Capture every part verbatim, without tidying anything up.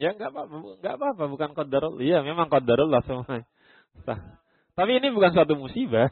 Ya nggak apa-apa, nggak apa-apa, bukan qadarullah. Iya, memang qadarullah semua. Tapi ini bukan suatu musibah.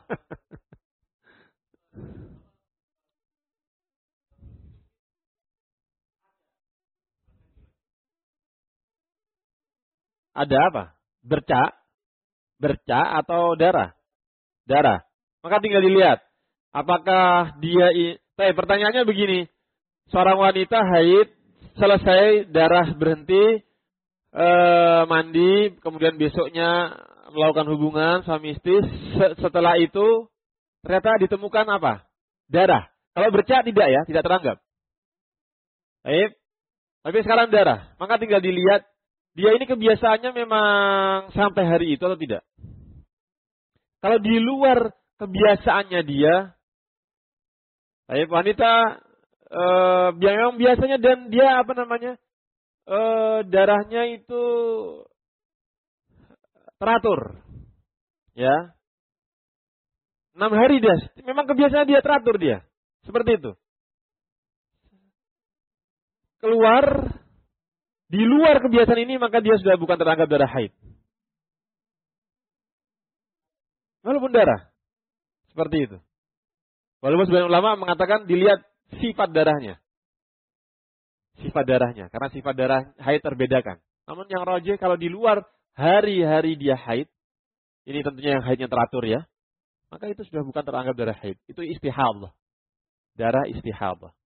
Ada apa? Bercak, bercak atau darah? Darah. Maka tinggal dilihat. Apakah dia... Tapi pertanyaannya begini. Seorang wanita haid, selesai darah berhenti, eh, mandi, kemudian besoknya melakukan hubungan suami istri. Setelah itu, ternyata ditemukan apa? Darah. Kalau bercak tidak ya, tidak teranggap. Baik. Tapi sekarang darah. Maka tinggal dilihat. Dia ini kebiasaannya memang sampai hari itu atau tidak? Kalau di luar kebiasaannya dia, saya wanita eh, memang biasanya dan dia apa namanya eh, darahnya itu teratur, ya enam hari dia, memang kebiasaan dia teratur dia, seperti itu. Keluar di luar kebiasaan ini maka dia sudah bukan teranggap darah haid. Walaupun darah. Seperti itu. Walaupun sebagian ulama mengatakan dilihat sifat darahnya. Sifat darahnya. Karena sifat darah haid terbedakan. Namun yang rajih kalau di luar hari-hari dia haid. Ini tentunya yang haidnya teratur ya. Maka itu sudah bukan teranggap darah haid. Itu istihadah. Darah istihadah.